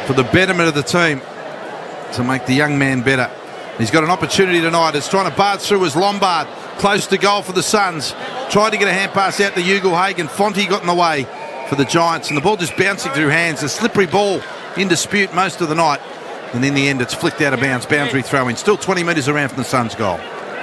for the betterment of the team to make the young man better. He's got an opportunity tonight. It's trying to barge through as Lombard, close to goal for the Suns. Tried to get a hand pass out to Ugle-Hagan. Fonte got in the way for the Giants, and the ball just bouncing through hands. A slippery ball in dispute most of the night, and in the end it's flicked out of bounds. Boundary throw in. Still 20 metres around from the Suns' goal.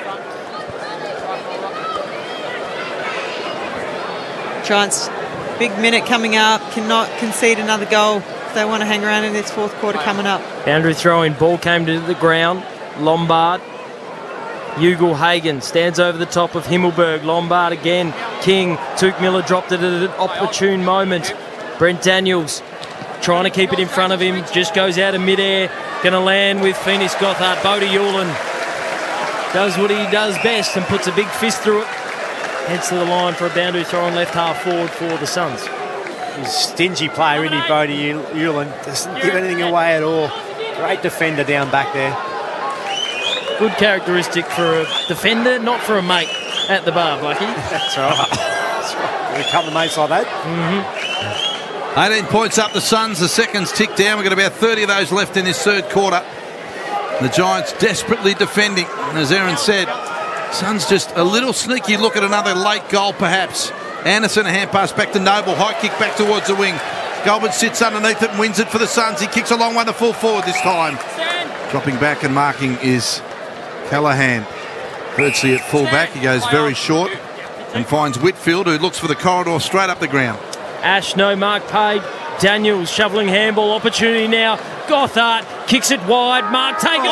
Giants, big minute coming up. Cannot concede another goal if they want to hang around in this fourth quarter coming up. Boundary throw-in. Ball came to the ground. Lombard. Ugle-Hagan stands over the top of Himmelberg. Lombard again. King. Tuke Miller dropped it at an opportune moment. Brent Daniels trying to keep it in front of him. Just goes out of midair. Going to land with Phoenix Gothard. Bodie Ulen does what he does best and puts a big fist through it. Heads to the line for a boundary throw on left half forward for the Suns. He's a stingy player, isn't he, Bodie Ulen? Doesn't give anything away at all. Great defender down back there. Good characteristic for a defender, not for a mate at the bar, Blackie. That's right. That's right. We cut the mates like that. 18 points up the Suns. The seconds tick down. We've got about 30 of those left in this third quarter. The Giants desperately defending. And as Aaron said, Suns just a little sneaky look at another late goal perhaps. Anderson, a hand pass back to Noble. High kick back towards the wing. Goldman sits underneath it and wins it for the Suns. He kicks a long one to full forward this time. Dropping back and marking is Callahan. Virtually at full back. He goes very short and finds Whitfield, who looks for the corridor straight up the ground. Ash, no mark paid. Daniels shoveling handball. Opportunity now. Gothard kicks it wide. Mark taken.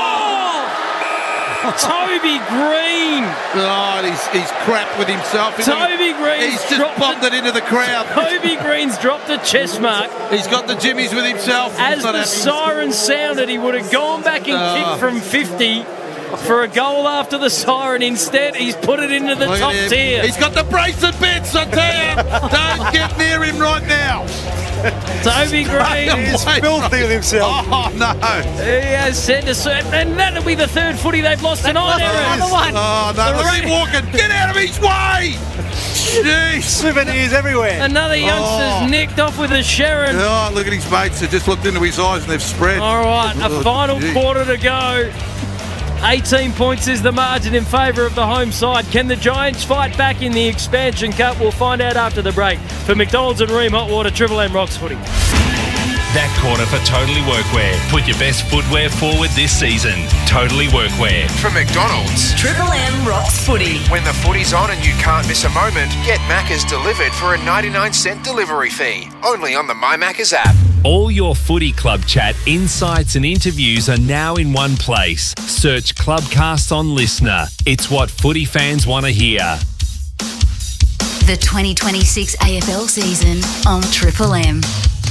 Toby Green. Oh, he's crap with himself. Toby Green. He's just bombed it into the crowd. Toby Green's dropped a chest mark. He's got the jimmies with himself. As the siren sounded, he would have gone back and kicked from 50 for a goal after the siren. Instead, he's put it into the top tier. He's got the bracelet bits, I tell you. Don't get near him right now. Toby Green is filthy with himself. Oh, no. He has sent a certain, and that'll be the third footy they've lost tonight, Aaron. Oh, no, look at him walking. Get out of his way. Jeez. Souvenirs everywhere. Another youngster's nicked off with a Sharon. Oh, look at his mates. They just looked into his eyes and they've spread. All right, a final quarter to go. 18 points is the margin in favour of the home side. Can the Giants fight back in the Expansion Cup? We'll find out after the break. For McDonald's and Ream Hot Water, Triple M Rocks Footy. That quarter for Totally Workwear. Put your best footwear forward this season. Totally Workwear. From McDonald's. Triple M Rocks Footy. When the footy's on and you can't miss a moment, get Macca's delivered for a 99-cent delivery fee. Only on the My Macca's app. All your footy club chat, insights and interviews are now in one place. Search Clubcast on Listener. It's what footy fans want to hear. The 2026 AFL season on Triple M.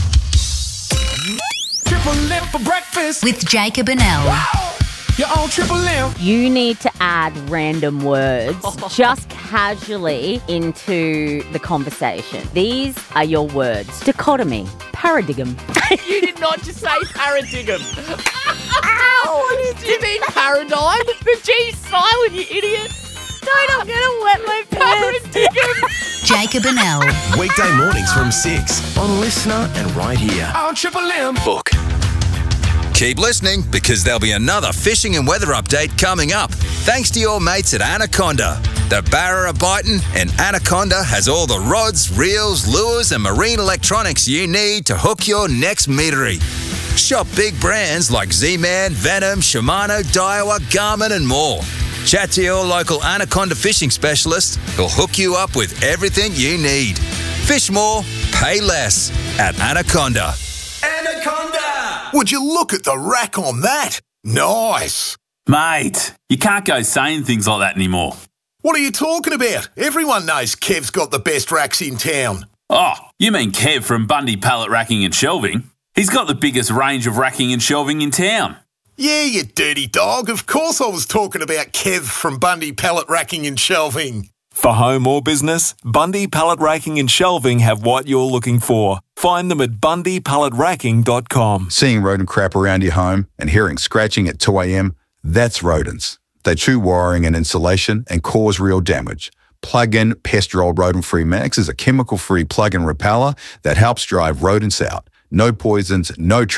Triple M for breakfast With Jacob and Elle. Wow. You're on Triple M. You need to add random words just casually into the conversation. These are your words. Dichotomy. Paradigm. You did not just say paradigm. Ow! Do you mean paradigm? The G's silent, you idiot. Don't, I'm going to wet my paradigm. Jacob and Elle. Weekday mornings from 6 on Listener and right here on Triple M. Book. Keep listening because there'll be another fishing and weather update coming up. Thanks to your mates at Anaconda. The barra are biting and Anaconda has all the rods, reels, lures and marine electronics you need to hook your next meatery. Shop big brands like Z-Man, Venom, Shimano, Daiwa, Garmin and more. Chat to your local Anaconda fishing specialist who'll hook you up with everything you need. Fish more, pay less at Anaconda. Anaconda! Would you look at the rack on that? Nice. Mate, you can't go saying things like that anymore. What are you talking about? Everyone knows Kev's got the best racks in town. Oh, you mean Kev from Bundy Pallet Racking and Shelving? He's got the biggest range of racking and shelving in town. Yeah, you dirty dog. Of course I was talking about Kev from Bundy Pallet Racking and Shelving. For home or business, Bundy Pallet Racking and Shelving have what you're looking for. Find them at bundypalletracking.com. Seeing rodent crap around your home and hearing scratching at 2 a.m, that's rodents. They chew wiring and insulation and cause real damage. Plug-in Pest-Roll Rodent-Free Max is a chemical-free plug-in repeller that helps drive rodents out. No poisons, no